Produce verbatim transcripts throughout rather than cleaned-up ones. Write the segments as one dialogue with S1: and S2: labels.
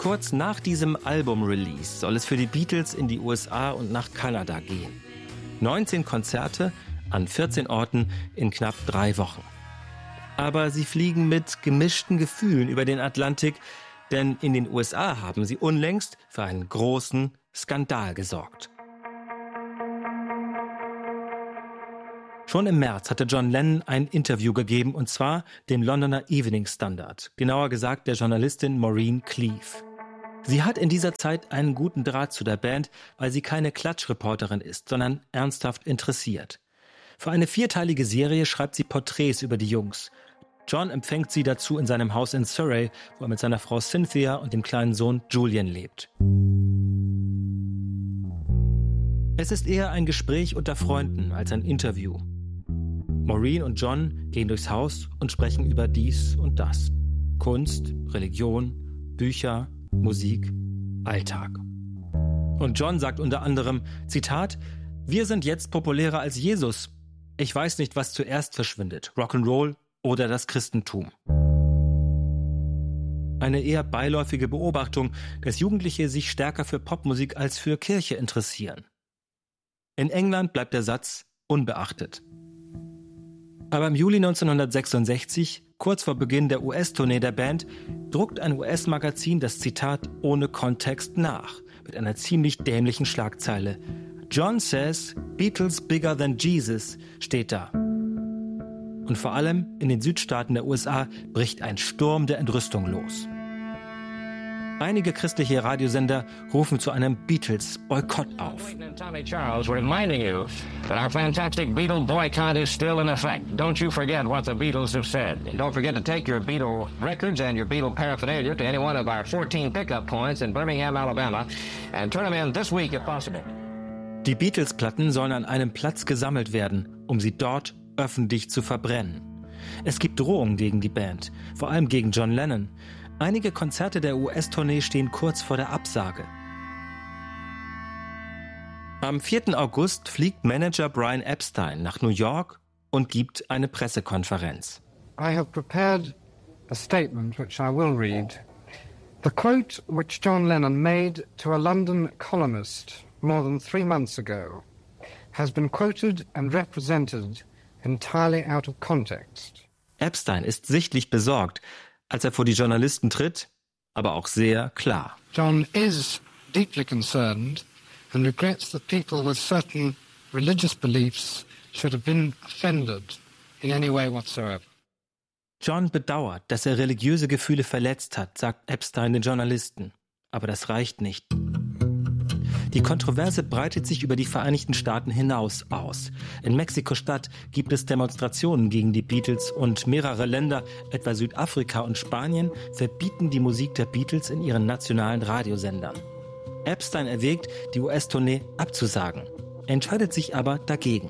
S1: Kurz nach diesem Album-Release soll es für die Beatles in die U S A und nach Kanada gehen. neunzehn Konzerte an vierzehn Orten in knapp drei Wochen. Aber sie fliegen mit gemischten Gefühlen über den Atlantik, denn in den U S A haben sie unlängst für einen großen Skandal gesorgt. Schon im März hatte John Lennon ein Interview gegeben, und zwar dem Londoner Evening Standard, genauer gesagt der Journalistin Maureen Cleave. Sie hat in dieser Zeit einen guten Draht zu der Band, weil sie keine Klatschreporterin ist, sondern ernsthaft interessiert. Für eine vierteilige Serie schreibt sie Porträts über die Jungs. John empfängt sie dazu in seinem Haus in Surrey, wo er mit seiner Frau Cynthia und dem kleinen Sohn Julian lebt. Es ist eher ein Gespräch unter Freunden als ein Interview. Maureen und John gehen durchs Haus und sprechen über dies und das. Kunst, Religion, Bücher, Musik, Alltag. Und John sagt unter anderem, Zitat, wir sind jetzt populärer als Jesus. Ich weiß nicht, was zuerst verschwindet, Rock'n'Roll oder das Christentum. Eine eher beiläufige Beobachtung, dass Jugendliche sich stärker für Popmusik als für Kirche interessieren. In England bleibt der Satz unbeachtet. Aber im Juli neunzehnhundertsechsundsechzig, kurz vor Beginn der U S-Tournee der Band, druckt ein U S-Magazin das Zitat ohne Kontext nach, mit einer ziemlich dämlichen Schlagzeile. John says, Beatles bigger than Jesus, steht da. Und vor allem in den Südstaaten der U S A bricht ein Sturm der Entrüstung los. Einige christliche Radiosender rufen zu einem Beatles-Boykott auf.
S2: Tommy Charles reminding you that our fantastic Beatle boycott is still in effect. Don't you forget what the Beatles have said. And don't forget to take your Beatle records and your Beatle paraphernalia to any one of our fourteen pickup points in Birmingham, Alabama, and turn them in this week if possible.
S1: Die Beatles-Platten sollen an einem Platz gesammelt werden, um sie dort öffentlich zu verbrennen. Es gibt Drohungen gegen die Band, vor allem gegen John Lennon. Einige Konzerte der U S-Tournee stehen kurz vor der Absage. Am vierten August fliegt Manager Brian Epstein nach New York und gibt eine Pressekonferenz.
S3: I have prepared a statement which I will read. The quote which John Lennon made to a London columnist more than three months ago has been quoted and represented entirely out of context.
S1: Epstein ist sichtlich besorgt, als er vor die Journalisten tritt, aber auch sehr klar.
S3: John is deeply concerned and regrets that people with certain religious beliefs should have been offended in any way whatsoever.
S1: John bedauert, dass er religiöse Gefühle verletzt hat, sagt Epstein den Journalisten. Aber das reicht nicht. Die Kontroverse breitet sich über die Vereinigten Staaten hinaus aus. In Mexiko-Stadt gibt es Demonstrationen gegen die Beatles und mehrere Länder, etwa Südafrika und Spanien, verbieten die Musik der Beatles in ihren nationalen Radiosendern. Epstein erwägt, die U S-Tournee abzusagen, entscheidet sich aber dagegen.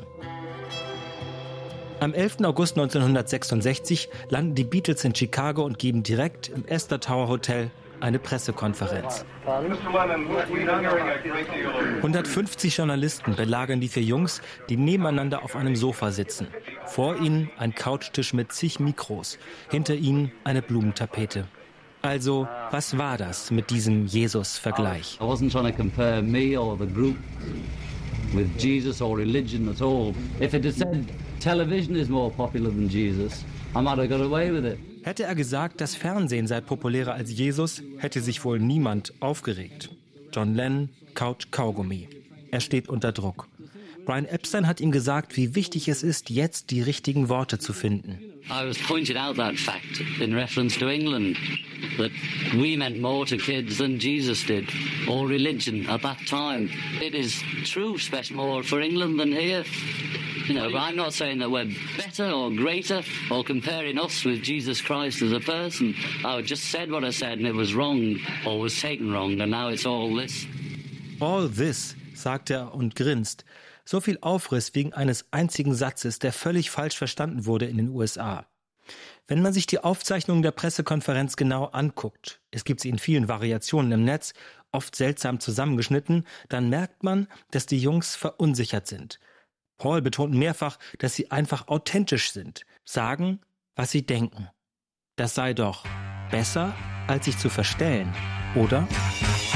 S1: Am elften August neunzehnhundertsechsundsechzig landen die Beatles in Chicago und geben direkt im Astor Tower Hotel eine Pressekonferenz. hundertfünfzig Journalisten belagern die vier Jungs, die nebeneinander auf einem Sofa sitzen. Vor ihnen ein Couchtisch mit zig Mikros, hinter ihnen eine Blumentapete. Also, was war das mit diesem Jesus-Vergleich?
S4: I wasn't trying to compare me or the group with Jesus or religion at all. If it had said television is more popular than Jesus, I might have got away with it.
S1: Hätte er gesagt, das Fernsehen sei populärer als Jesus, hätte sich wohl niemand aufgeregt. John Lennon kaut Kaugummi. Er steht unter Druck. Brian Epstein hat ihm gesagt, wie wichtig es ist, jetzt die richtigen Worte zu finden.
S4: I was pointed out that fact in reference to England, that we meant more to kids than Jesus did, or religion at that time. It is true, especially more for England than here. You know, but I'm not saying that we're better or greater or comparing us with Jesus Christ as a person. I just said what I said and it was wrong or was taken wrong and now it's all this.
S1: All this, sagt er und grinst. So viel Aufriss wegen eines einzigen Satzes, der völlig falsch verstanden wurde in den U S A. Wenn man sich die Aufzeichnungen der Pressekonferenz genau anguckt, es gibt sie in vielen Variationen im Netz, oft seltsam zusammengeschnitten, dann merkt man, dass die Jungs verunsichert sind. Paul betont mehrfach, dass sie einfach authentisch sind, sagen, was sie denken. Das sei doch besser, als sich zu verstellen. Oder